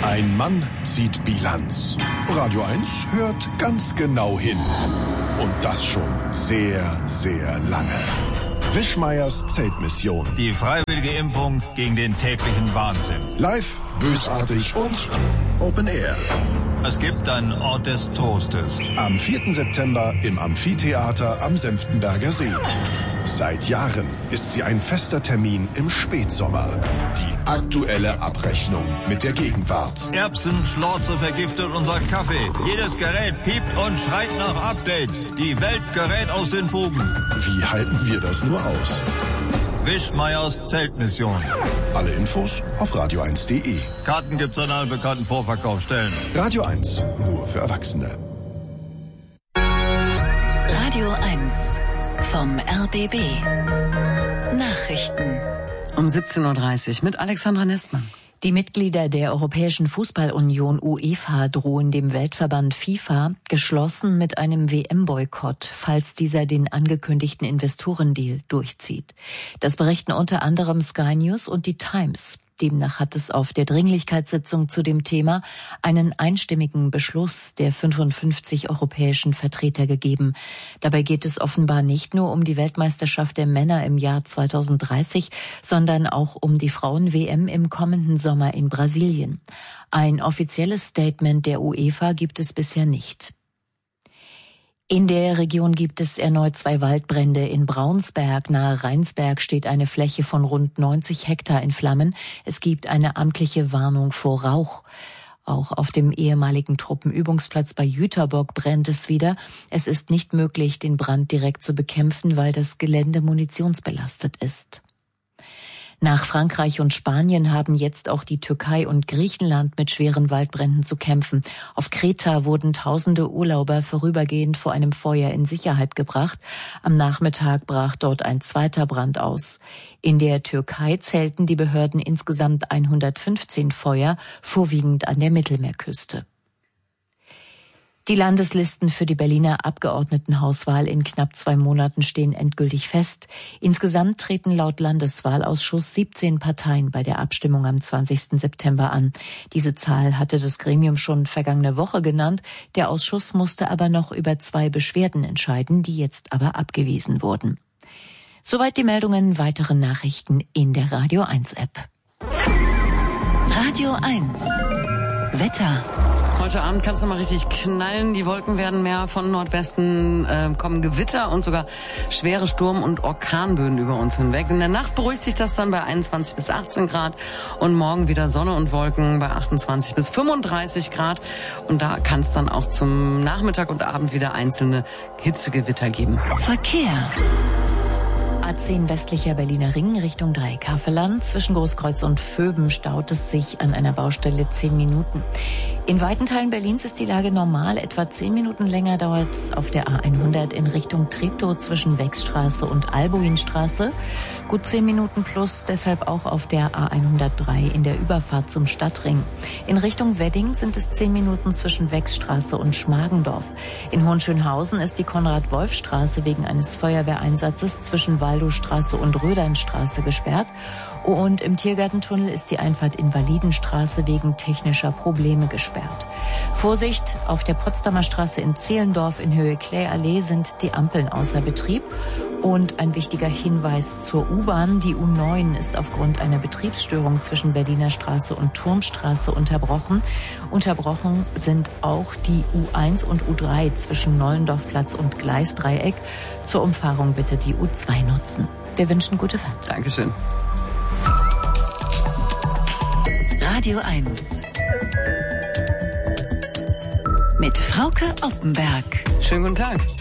Ein Mann zieht Bilanz. Radio 1 hört ganz genau hin. Und das schon sehr, sehr lange. Wischmeiers Zeltmission. Die freiwillige Impfung gegen den täglichen Wahnsinn. Live, bösartig und Open Air. Es gibt einen Ort des Trostes. Am 4. September im Amphitheater am Senftenberger See. Seit Jahren ist sie ein fester Termin im Spätsommer. Die aktuelle Abrechnung mit der Gegenwart. Erbsen, Schlorze vergiftet unser Kaffee. Jedes Gerät piept und schreit nach Updates. Die Welt gerät aus den Fugen. Wie halten wir das nur aus? Wischmeiers Zeltmission. Alle Infos auf radio1.de. Karten gibt's an allen bekannten Vorverkaufsstellen. Radio 1, nur für Erwachsene. Radio 1 vom RBB. Nachrichten. Um 17.30 Uhr mit Alexandra Nestmann. Die Mitglieder der Europäischen Fußballunion UEFA drohen dem Weltverband FIFA geschlossen mit einem WM-Boykott, falls dieser den angekündigten Investorendeal durchzieht. Das berichten unter anderem Sky News und die Times. Demnach hat es auf der Dringlichkeitssitzung zu dem Thema einen einstimmigen Beschluss der 55 europäischen Vertreter gegeben. Dabei geht es offenbar nicht nur um die Weltmeisterschaft der Männer im Jahr 2030, sondern auch um die Frauen-WM im kommenden Sommer in Brasilien. Ein offizielles Statement der UEFA gibt es bisher nicht. In der Region gibt es erneut 2 Waldbrände. In Braunsberg nahe Rheinsberg steht eine Fläche von rund 90 Hektar in Flammen. Es gibt eine amtliche Warnung vor Rauch. Auch auf dem ehemaligen Truppenübungsplatz bei Jüterbock brennt es wieder. Es ist nicht möglich, den Brand direkt zu bekämpfen, weil das Gelände munitionsbelastet ist. Nach Frankreich und Spanien haben jetzt auch die Türkei und Griechenland mit schweren Waldbränden zu kämpfen. Auf Kreta wurden tausende Urlauber vorübergehend vor einem Feuer in Sicherheit gebracht. Am Nachmittag brach dort ein zweiter Brand aus. In der Türkei zählten die Behörden insgesamt 115 Feuer, vorwiegend an der Mittelmeerküste. Die Landeslisten für die Berliner Abgeordnetenhauswahl in knapp 2 Monaten stehen endgültig fest. Insgesamt treten laut Landeswahlausschuss 17 Parteien bei der Abstimmung am 20. September an. Diese Zahl hatte das Gremium schon vergangene Woche genannt. Der Ausschuss musste aber noch über 2 Beschwerden entscheiden, die jetzt aber abgewiesen wurden. Soweit die Meldungen, weitere Nachrichten in der Radio 1 App. Radio 1 Wetter. Heute Abend kann es nochmal richtig knallen. Die Wolken werden mehr von Nordwesten, kommen Gewitter und sogar schwere Sturm- und Orkanböen über uns hinweg. In der Nacht beruhigt sich das dann bei 21 bis 18 Grad und morgen wieder Sonne und Wolken bei 28 bis 35 Grad. Und da kann es dann auch zum Nachmittag und Abend wieder einzelne Hitzegewitter geben. Verkehr. A10 westlicher Berliner Ring Richtung Dreieckhaveland. Zwischen Großkreuz und Vöben staut es sich an einer Baustelle 10 Minuten. In weiten Teilen Berlins ist die Lage normal. Etwa 10 Minuten länger dauert es auf der A100 in Richtung Treptow zwischen Wechsstraße und Albuinstraße. Gut 10 Minuten plus, deshalb auch auf der A103 in der Überfahrt zum Stadtring. In Richtung Wedding sind es 10 Minuten zwischen Wechsstraße und Schmargendorf. In Hohenschönhausen ist die Konrad-Wolf-Straße wegen eines Feuerwehreinsatzes zwischen Waldowstraße und Rödernstraße gesperrt. Und im Tiergartentunnel ist die Einfahrt Invalidenstraße wegen technischer Probleme gesperrt. Vorsicht, auf der Potsdamer Straße in Zehlendorf in Höhe Kläallee sind die Ampeln außer Betrieb. Und ein wichtiger Hinweis zur U-Bahn. Die U9 ist aufgrund einer Betriebsstörung zwischen Berliner Straße und Turmstraße unterbrochen. Unterbrochen sind auch die U1 und U3 zwischen Nollendorfplatz und Gleisdreieck. Zur Umfahrung bitte die U2 nutzen. Wir wünschen gute Fahrt. Dankeschön. Radio 1 mit Frauke Oppenberg. Schönen guten Tag.